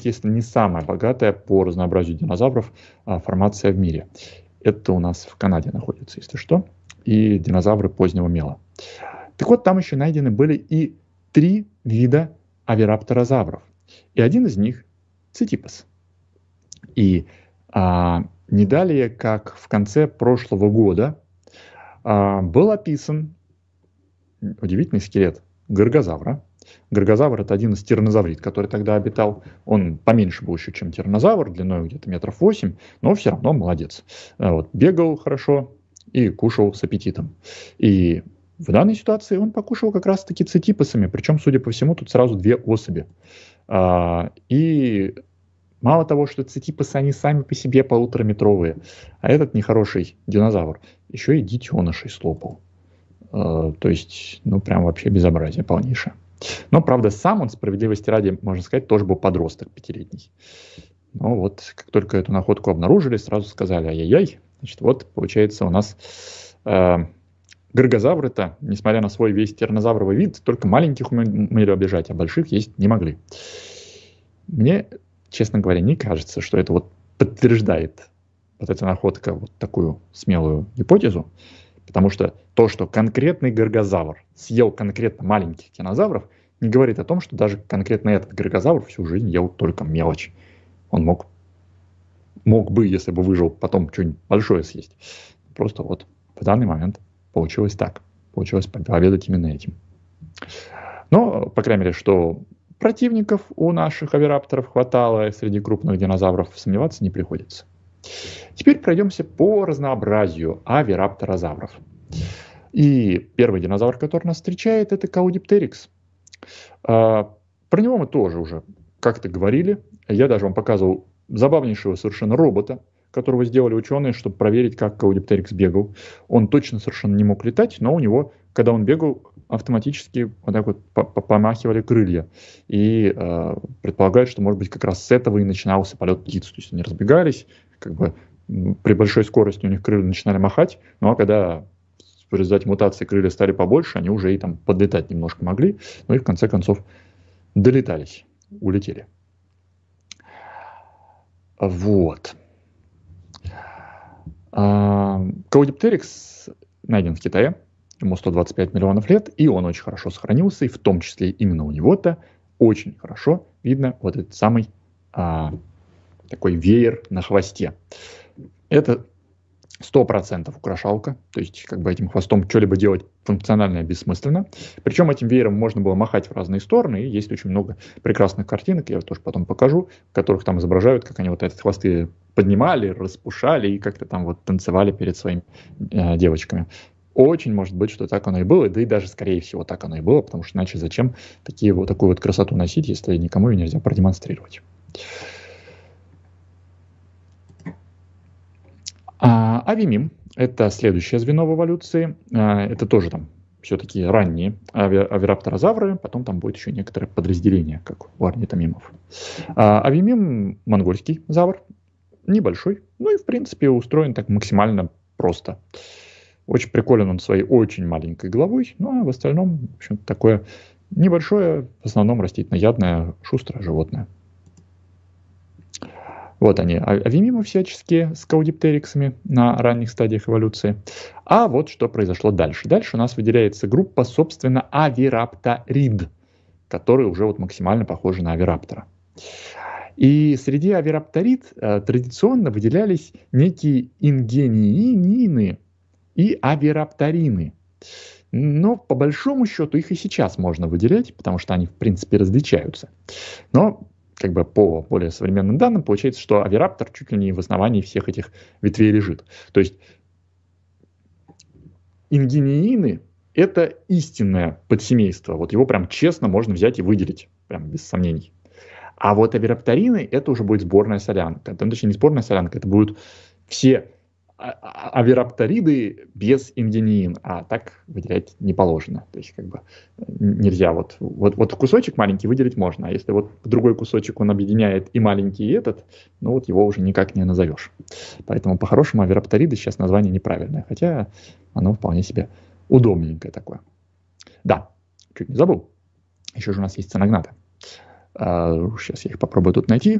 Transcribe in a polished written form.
если не самая богатая по разнообразию динозавров формация в мире. Это у нас в Канаде находится, если что, и динозавры позднего мела. Так вот, там еще найдены были и 3 вида авирапторозавров. И один из них – цитипас. И не далее, как в конце прошлого года, был описан удивительный скелет горгозавра. Горгозавр – это один из тираннозаврид, который тогда обитал. Он поменьше был еще, чем тираннозавр, длиной где-то 8 метров, но все равно молодец. Вот, бегал хорошо и кушал с аппетитом. И в данной ситуации он покушал как раз-таки цитипасами, причем, судя по всему, тут сразу 2 особи. И мало того, что цитипасы, они сами по себе 1,5-метровые, а этот нехороший динозавр еще и детенышей слопал. То есть, прям вообще безобразие полнейшее. Но, правда, сам он, справедливости ради, можно сказать, тоже был подросток 5-летний. Но вот, как только эту находку обнаружили, сразу сказали: ай-яй-яй, значит, вот, получается, у нас горгозавры-то, несмотря на свой весь тираннозавровый вид, только маленьких умели обижать, а больших есть не могли. Мне, честно говоря, не кажется, что это вот подтверждает вот эта находка вот такую смелую гипотезу, потому что то, что конкретный горгозавр съел конкретно маленьких динозавров, не говорит о том, что даже конкретно этот горгозавр всю жизнь ел только мелочь. Он мог бы, если бы выжил, потом что-нибудь большое съесть. Просто вот в данный момент получилось так. Получилось пообедать именно этим. Но, по крайней мере, что противников у наших авирапторов хватало, среди крупных динозавров сомневаться не приходится. Теперь пройдемся по разнообразию авирапторозавров. И первый динозавр, который нас встречает, это Каудиптерикс. Про него мы тоже уже как-то говорили. Я даже вам показывал забавнейшего совершенно робота, которого сделали ученые, чтобы проверить, как Каудиптерикс бегал. Он точно совершенно не мог летать, но у него, когда он бегал, автоматически вот так вот помахивали крылья. И предполагают, что, может быть, как раз с этого и начинался полет птиц. То есть они разбегались, как бы при большой скорости у них крылья начинали махать, ну а когда в результате мутации крылья стали побольше, они уже и там подлетать немножко могли, но и в конце концов долетались, улетели. Вот. Каудиптерикс найден в Китае, ему 125 миллионов лет, и он очень хорошо сохранился, и в том числе именно у него-то очень хорошо видно вот этот самый такой веер на хвосте. Это 100% украшалка, то есть как бы этим хвостом что-либо делать функционально бессмысленно. Причем этим веером можно было махать в разные стороны, и есть очень много прекрасных картинок, я тоже потом покажу, в которых там изображают, как они вот эти хвосты поднимали, распушали и как-то там вот танцевали перед своими девочками. Очень может быть, что так оно и было, да и даже скорее всего так оно и было, потому что иначе зачем такую вот красоту носить, если никому ее нельзя продемонстрировать. Авимим – это следующее звено в эволюции. Это тоже там все-таки ранние авирапторозавры, потом там будет еще некоторое подразделение, как у орнитомимов. Авимим – монгольский завр, небольшой, ну и в принципе устроен так максимально просто. Очень приколен он своей очень маленькой головой, ну а в остальном, в общем, такое небольшое, в основном растительноядное, шустрое животное. Вот они, авимимы всяческие с каудиптериксами на ранних стадиях эволюции. А вот что произошло дальше. Дальше у нас выделяется группа, собственно, авирапторид, которые уже вот максимально похожи на авираптора. И среди авирапторид традиционно выделялись некие ингениинины и авирапторины. Но по большому счету их и сейчас можно выделять, потому что они в принципе различаются. Но как бы по более современным данным получается, что авираптор чуть ли не в основании всех этих ветвей лежит. То есть ингениины – это истинное подсемейство. Вот его прям честно можно взять и выделить, прям без сомнений. А вот авирапторины – это уже будет сборная солянка. Точнее, не сборная солянка, это будут все авирапториды без ингениин, а так выделять не положено. То есть как бы нельзя вот кусочек маленький выделить можно, а если вот другой кусочек он объединяет и маленький, и этот, ну вот его уже никак не назовешь. Поэтому по-хорошему авирапториды сейчас название неправильное, хотя оно вполне себе удобненькое такое. Да, чуть не забыл. Еще же у нас есть циногнаты. Сейчас я их попробую тут найти.